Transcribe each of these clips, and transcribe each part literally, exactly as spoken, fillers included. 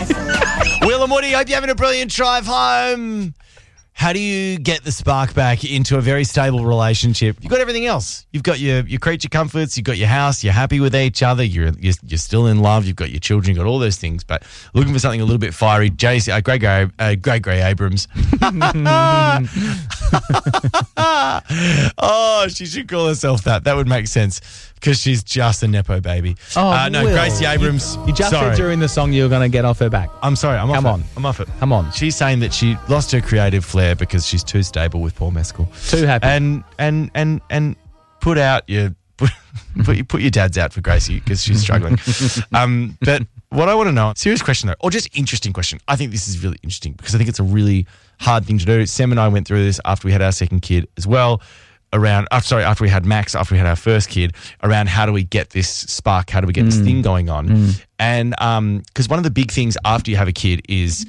Will and Woody, hope you're having a brilliant drive home. How do you get the spark back into a very stable relationship? You've got everything else. You've got your, your creature comforts. You've got your house. You're happy with each other. You're, you're you're still in love. You've got your children. You've got all those things. But looking for something a little bit fiery. J C, uh, Greg, Gray, uh, Greg Gray Abrams. Oh, she should call herself that. That would make sense because she's just a Nepo baby. Oh, uh, no, Will. Gracie Abrams. You just sorry. said during the song you were going to get off her back. I'm sorry. I'm Come off on. it. I'm off it. Come on. She's saying that she lost her creative flair because she's too stable with Paul Mescal. Too happy. And and and and put out your put put, your- put your dad's out for Gracie because she's struggling. um, but what I want to know, serious question though, or just interesting question. I think this is really interesting because I think it's a really hard thing to do. Sam and I went through this after we had our second kid as well. Around, uh, sorry, after we had Max, after we had our first kid, around how do we get this spark, how do we get this thing going on? Mm. And um, because one of the big things after you have a kid is,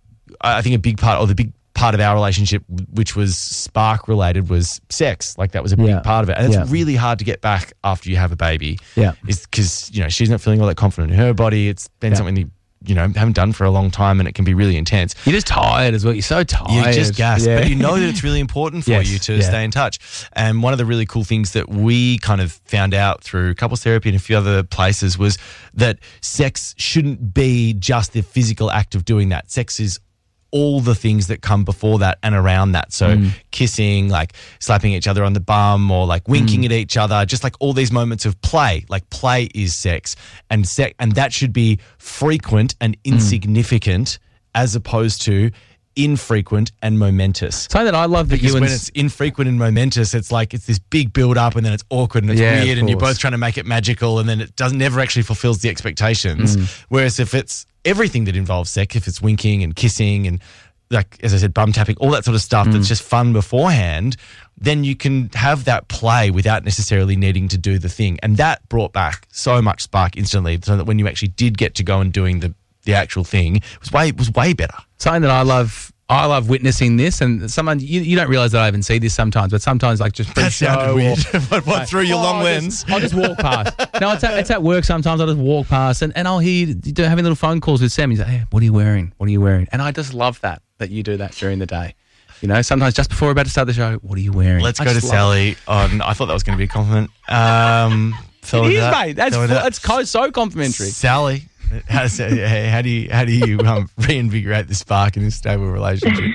I think a big part, or the big part of our relationship, which was spark related, was sex. Like that was a big Yeah. part of it, and it's Yeah. really hard to get back after you have a baby. Yeah. is because you know she's not feeling all that confident in her body. It's been Yeah. something that you know haven't done for a long time, and it can be really intense. You're just tired as well. You're so tired. You just gas, Yeah. but you know that it's really important for Yes, you to yeah. stay in touch. And one of the really cool things that we kind of found out through couples therapy and a few other places was that sex shouldn't be just the physical act of doing that. Sex is all the things that come before that and around that. So Mm. kissing, like slapping each other on the bum or like winking at each other, just like all these moments of play. Like play is sex, and sex, and that should be frequent and insignificant as opposed to infrequent and momentous. Something that I love that Because you and when it's infrequent and momentous, it's like it's this big build up and then it's awkward and it's Yeah, of weird and you're course. both trying to make it magical and then it doesn't never actually fulfills the expectations. Mm. Whereas if it's everything that involves sex, if it's winking and kissing and like, as I said, bum tapping, all that sort of stuff Mm. that's just fun beforehand, then you can have that play without necessarily needing to do the thing. And that brought back so much spark instantly so that when you actually did get to go and doing the, the actual thing, it was way, it was way better. something that I love. I love witnessing this, and someone you, you don't realize that I even see this sometimes, but sometimes like just That pre-show sounded or- weird. what, what through your Oh, long I'll lens? Just, I'll just walk past. No, it's at, it's at work sometimes. I'll just walk past and, and I'll hear you do- having little phone calls with Sam. He's like, hey, what are you wearing? What are you wearing? And I just love that, that you do that during the day. You know, sometimes just before we're about to start the show, what are you wearing? Let's I go to just love Sally on. I thought that was going to be a compliment. Um, it. It is, mate. That's, Throwing fu- that- it's co- so complimentary. Sally. How, does- how do you how do you um, reinvigorate the spark in this stable relationship?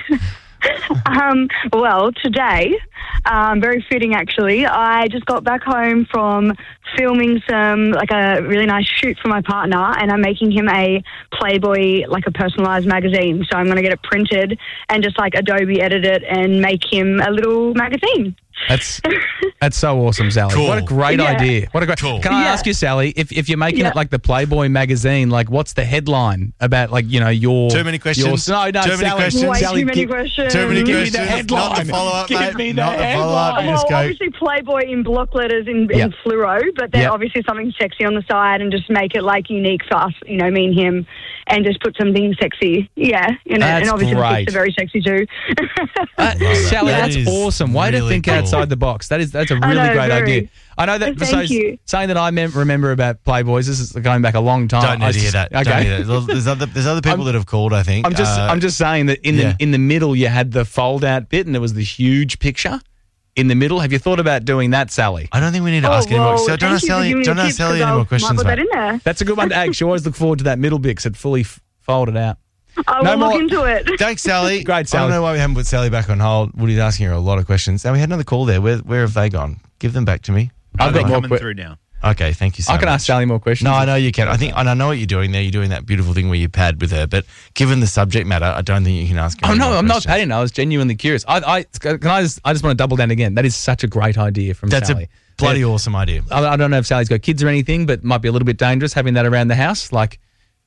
Um, well, today, um, very fitting actually. I just got back home from filming some, like a really nice shoot for my partner, and I'm making him a Playboy, like a personalized magazine. So I'm going to get it printed and just like Adobe edit it and make him a little magazine. That's that's so awesome, Sally. Cool. What a great Yeah. idea. What a great. Cool. Can I Yeah. ask you, Sally, if if you're making Yeah. it like the Playboy magazine, like what's the headline about, like, you know, your Too many questions? Your, no, no, Too many Sally, questions? Way Sally, too many give- questions. Too many Give me questions. the headline. Not the follow-up, Give mate. me the Not the follow-up. headline. You just Well, go. obviously Playboy in block letters in, in Yep. fluoro, but then Yep. obviously something sexy on the side and just make it like unique for us, you know, me and him, and just put something sexy, yeah, in it. That's And obviously the great. pics are very sexy too. Uh, Sally, That that's is awesome. Way to really think cool. outside the box. That is that's a I really know, great very. idea. I know that. Thank so you. Something that I mem- remember about Playboys. This is going back a long time. Don't I need to hear just- that. Don't Okay. need that. There's other there's other people I'm- that have called. I think. I'm just Uh, I'm just saying that in yeah. the in the middle you had the fold out bit and there was the huge picture in the middle. Have you thought about doing that, Sally? I don't think we need to Oh, ask any more. well, So don't thank ask you for Sally. giving me Don't the ask tips, Sally 'cause any I'll- more questions, might put that mate. in there. That's a good one to actually always look forward to that middle bit 'cause it fully f- folded out. I No will more- look into it. Thanks, Sally. Great, I Sally. don't know why we haven't put Sally back on hold. Woody's asking her a lot of questions. Now we had another call there. Where where have they gone? Give them back to me. I've They're got more coming que- through now. Okay, thank you so I can much. ask Sally more questions. No, I know you can. I think and I know what you're doing there. You're doing that beautiful thing where you pad with her. But given the subject matter, I don't think you can ask her. Oh any no, more I'm not questions. padding. I was genuinely curious. I, I can I just I just want to double down again. That is such a great idea from That's Sally. a bloody awesome idea. I, I don't know if Sally's got kids or anything, but might be a little bit dangerous having that around the house. Like,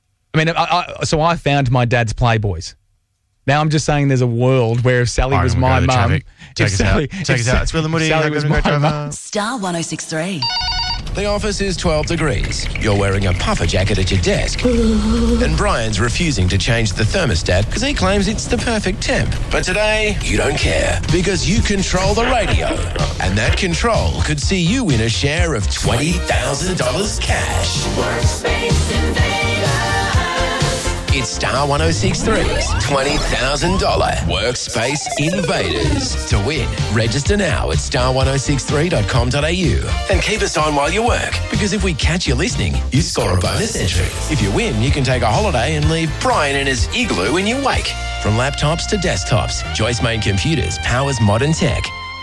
I mean, I, I, so I found my dad's Playboys. Now I'm just saying there's a world where if Sally All right, was we'll go my to the mum, traffic. Check if us Sally, out. Check if us out. It's Will and Woody. Sally Hope was you're having a my great mum. drive. Star one oh six three. The office is twelve degrees. You're wearing a puffer jacket at your desk. And Brian's refusing to change the thermostat because he claims it's the perfect temp. But today, you don't care because you control the radio. And that control could see you win a share of twenty thousand dollars cash. It's Star ten sixty-three's twenty thousand dollars Workspace Invaders. To win, register now at star ten sixty-three dot com dot a u and keep us on while you work, because if we catch you listening, you score a bonus entry. If you win, you can take a holiday and leave Brian in his igloo in your wake. From laptops to desktops, Joyce Main Computers powers modern tech.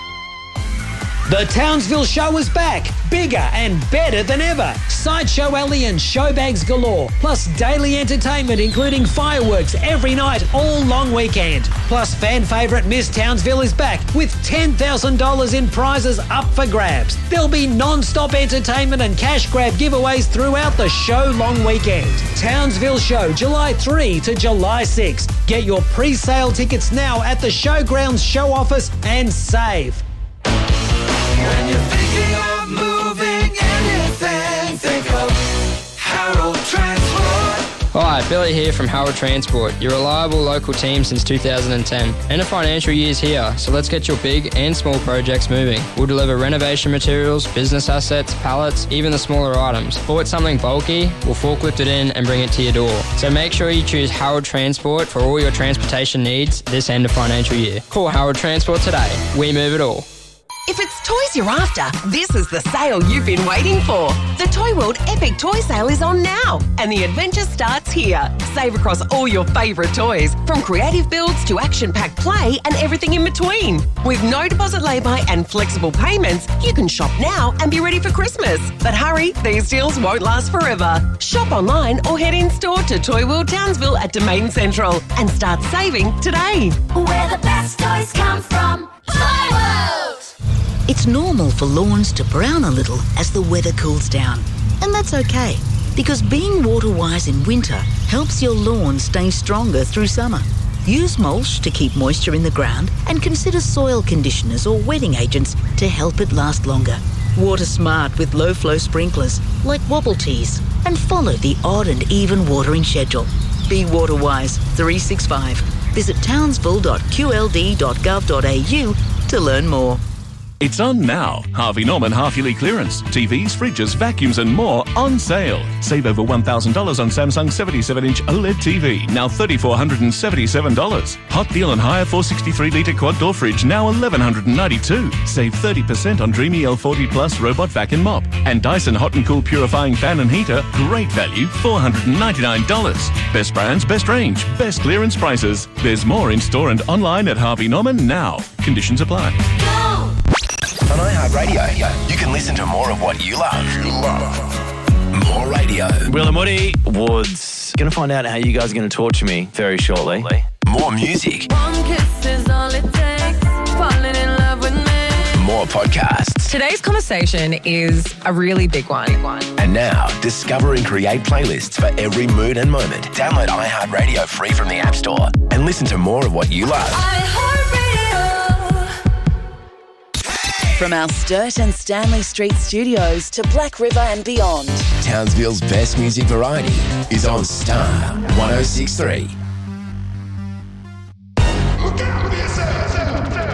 The Townsville Show is back, bigger and better than ever. Sideshow Alley and showbags galore, plus daily entertainment including fireworks every night all long weekend. Plus fan favourite Miss Townsville is back with ten thousand dollars in prizes up for grabs. There'll be non-stop entertainment and cash grab giveaways throughout the show long weekend. Townsville Show, July third to July sixth. Get your pre-sale tickets now at the Showgrounds show office and save. When you're thinking of moving anything, think of Harold Transport. Hi, Billy here from Harold Transport, your reliable local team since two thousand ten. End of financial year's here, so let's get your big and small projects moving. We'll deliver renovation materials, business assets, pallets, even the smaller items. Bought something bulky, we'll forklift it in and bring it to your door. So make sure you choose Harold Transport for all your transportation needs this end of financial year. Call Harold Transport today. We move it all. If it's toys you're after, this is the sale you've been waiting for. The Toy World Epic Toy Sale is on now, and the adventure starts here. Save across all your favourite toys, from creative builds to action-packed play and everything in between. With no deposit lay-by and flexible payments, you can shop now and be ready for Christmas. But hurry, these deals won't last forever. Shop online or head in-store to Toy World Townsville at Domain Central and start saving today. Where the best toys come from, Toy World! It's normal for lawns to brown a little as the weather cools down. And that's okay, because being water-wise in winter helps your lawn stay stronger through summer. Use mulch to keep moisture in the ground and consider soil conditioners or wetting agents to help it last longer. Water smart with low-flow sprinklers like Wobble Tees and follow the odd and even watering schedule. Be water-wise three sixty-five. Visit townsville dot q l d dot gov dot a u to learn more. It's on now. Harvey Norman half-yearly clearance. T Vs, fridges, vacuums and more on sale. Save over one thousand dollars on Samsung seventy-seven inch OLED T V, now three thousand four hundred seventy-seven dollars. Hot deal on higher four hundred sixty-three litre quad door fridge, now one thousand one hundred ninety-two dollars. Save thirty percent on Dreamy L forty Plus robot vac and mop. And Dyson Hot and Cool purifying fan and heater, great value, four hundred ninety-nine dollars. Best brands, best range, best clearance prices. There's more in store and online at Harvey Norman now. Conditions apply. On iHeartRadio, you can listen to more of what you love. You love. More radio. Will and Woody Woods. Going to find out how you guys are going to torture me very shortly. More music. One kiss is all it takes, falling in love with me. More podcasts. Today's conversation is a really big one. And now, discover and create playlists for every mood and moment. Download iHeartRadio free from the App Store and listen to more of what you love. iHeartRadio. From our Sturt and Stanley Street studios to Black River and beyond, Townsville's best music variety is on Star ten sixty-three.